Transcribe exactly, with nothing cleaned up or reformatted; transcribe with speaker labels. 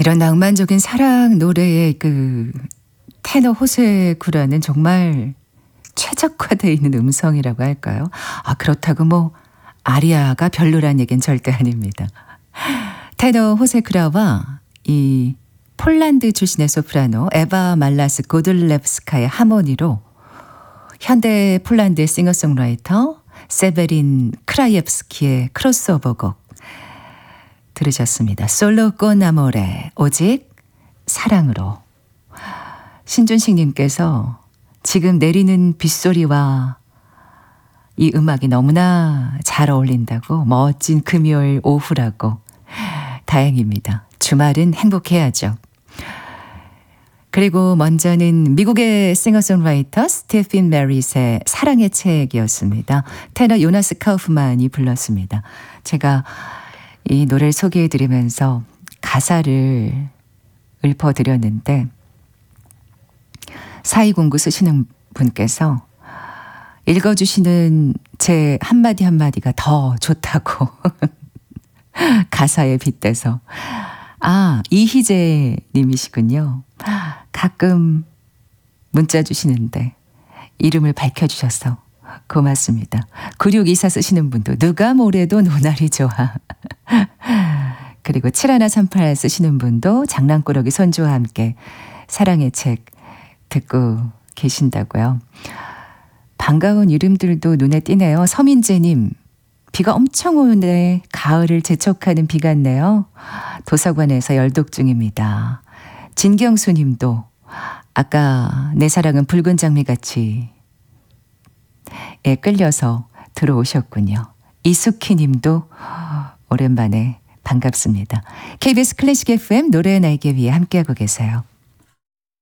Speaker 1: 이런 낭만적인 사랑 노래의 그 테너 호세 구라는 정말 최적화되어 있는 음성이라고 할까요? 아, 그렇다고 뭐 아리아가 별로란 얘기는 절대 아닙니다. 테너 호세 구라와 이 폴란드 출신의 소프라노 에바 말라스 고들렙스카의 하모니로 현대 폴란드의 싱어송라이터 세베린 크라이옙스키의 크로스오버곡 들으셨습니다. 솔로 con amore, 오직 사랑으로. 신준식님께서 지금 내리는 빗소리와 이 음악이 너무나 잘 어울린다고, 멋진 금요일 오후라고. 다행입니다. 주말은 행복해야죠. 그리고 먼저는 미국의 싱어송라이터 스티픈 메릿의 사랑의 책이었습니다. 테너 요나스 카우프만이 불렀습니다. 제가 이 노래를 소개해드리면서 가사를 읊어드렸는데 사이공구 쓰시는 분께서 읽어주시는 제 한마디 한마디가 더 좋다고 가사에 빗대서. 아, 이희재 님이시군요. 가끔 문자 주시는데 이름을 밝혀주셔서 고맙습니다. 구육이사 쓰시는 분도 누가 뭐래도 노날이 좋아. 그리고 칠일삼팔 쓰시는 분도 장난꾸러기 손주와 함께 사랑의 책 듣고 계신다고요. 반가운 이름들도 눈에 띄네요. 서민재님, 비가 엄청 오는데 가을을 재촉하는 비 같네요. 도서관에서 열독 중입니다. 진경수님도 아까 내 사랑은 붉은 장미같이 에 끌려서 들어오셨군요. 이숙희님도 오랜만에 반갑습니다. 케이비에스 클래식 에프엠 노래의 날개 위에 함께하고 계세요.